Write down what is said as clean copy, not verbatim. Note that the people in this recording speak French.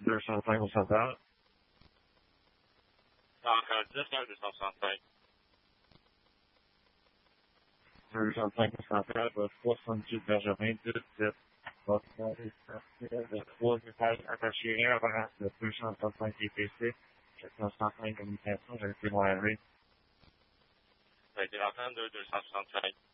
205 au central. 110 265. 205 au central, votre 378 Bergerin, 2-7. Votre 3 étages attachés avant de 265 EPC. 405 communication, j'ai été noiré. Ça a été l'entente de 265.